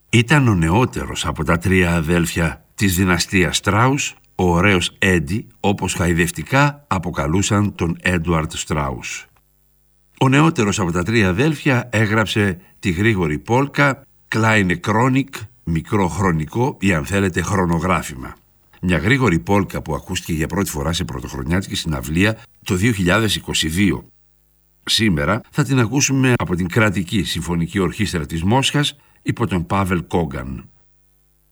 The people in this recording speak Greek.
Ήταν ο νεότερος από τα τρία αδέλφια της δυναστείας Στράους, ο ωραίος Έντι, όπως χαϊδευτικά αποκαλούσαν τον Έντουαρντ Στράους. Ο νεότερος από τα τρία αδέλφια έγραψε τη γρήγορη πόλκα Kleine Chronik, μικρό χρονικό ή αν θέλετε χρονογράφημα. Μια γρήγορη πόλκα που ακούστηκε για πρώτη φορά σε πρωτοχρονιάτικη συναυλία το 2022. Σήμερα θα την ακούσουμε από την Κρατική Συμφωνική Ορχήστρα της Μόσχας υπό τον Πάβελ Κόγκαν.